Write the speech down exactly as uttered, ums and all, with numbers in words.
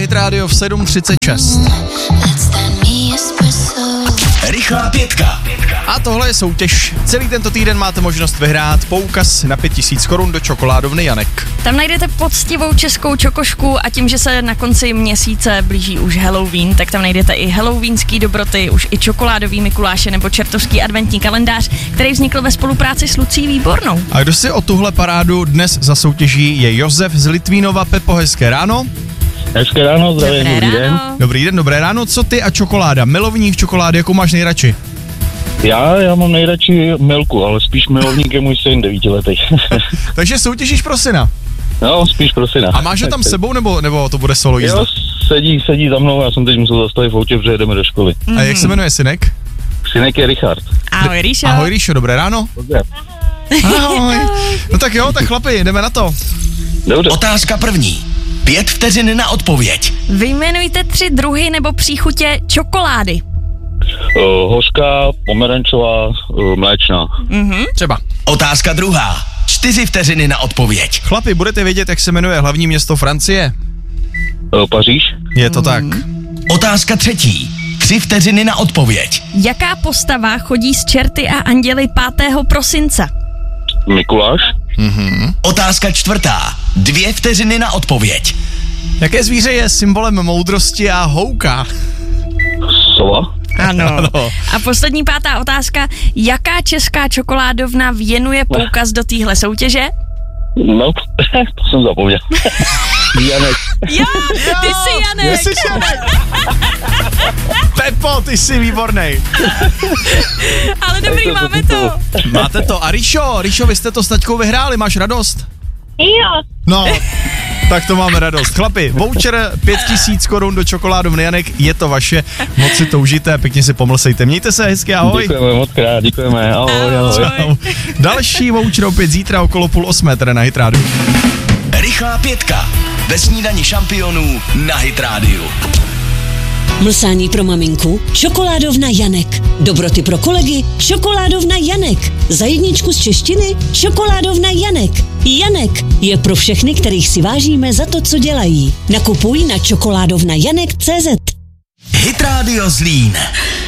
Hit Radio v sedm třicet šest. Rychlá pětka. A tohle je soutěž. Celý tento týden máte možnost vyhrát poukaz na pět tisíc korun do čokoládovny Janek. Tam najdete poctivou českou čokošku a tím, že se na konci měsíce blíží už Halloween, tak tam najdete i halloweenský dobroty, už i čokoládový Mikuláše nebo čertovský adventní kalendář, který vznikl ve spolupráci s Lucí Výbornou. A kdo si o tuhle parádu dnes zasoutěží, je Josef z Litvínova. Pepo, hezké ráno. Hezké ráno, zdravím, Dobré dobrý ráno. den. Dobrý den, dobré ráno. Co ty a čokoláda? Milovník čokolády, jakou máš nejradši? Já, já mám nejradši Milku, ale spíš milovník je můj syn devítiletý. Takže soutěžíš pro syna. No, spíš pro syna. A máš ho tam s sebou, nebo, nebo to bude solo jízda? Jo, sedí, sedí za mnou, já jsem teď musel zastavit v autě, protože jdeme do školy. Mm-hmm. A jak se jmenuje synek? Synek je Richard. Ahoj, Ríšo. Ahoj Ríšo, dobré ráno. Dobře. Ahoj. No tak jo, tak chlapi, jdeme na to. Dobře. Otázka první. Pět vteřin na odpověď. Vyjmenujte tři druhy nebo příchutě čokolády. Uh, hořká, pomerančová, uh, mléčná. Mhm. Třeba. Otázka druhá. Čtyři vteřiny na odpověď. Chlapi, budete vědět, jak se jmenuje hlavní město Francie? Uh, Paříž. Je to tak. Otázka třetí. Tři vteřiny na odpověď. Jaká postava chodí s čerty a anděli pátého prosince? Mikuláš. Otázka čtvrtá. Dvě vteřiny na odpověď. Jaké zvíře je symbolem moudrosti a houka? Sova. Ano. Ano. A poslední pátá otázka. Jaká česká čokoládovna věnuje poukaz do téhle soutěže? No, to jsem zapomněl. Janek. Jo, ty jsi Janek. Jsi Janek. Pepo, ty jsi výbornej. Ale dobrý, máme to. Máte to. A Ríšo, Ríšo, vy jste to s taťkou vyhráli, máš radost? Jo. No, tak to máme radost. Chlapi, voucher pět tisíc korun do čokoládovny Janek, je to vaše. Moc si to užijte, pěkně si pomlsejte. Mějte se hezky, ahoj. Děkujeme moc krát, děkujeme. Ahoj, ahoj. Čau. Další voucher opět zítra okolo půl osmé, tady na Hit Radio. Rychlá pětka. Ve snídani šampionů na Hit Radio. Mlsání pro maminku? Čokoládovna Janek. Dobroty pro kolegy? Čokoládovna Janek. Za jedničku z češtiny? Čokoládovna Janek. Janek je pro všechny, kterých si vážíme za to, co dělají. Nakupuj na čokoládovna janek tečka cé zet. Hit Radio Zlín.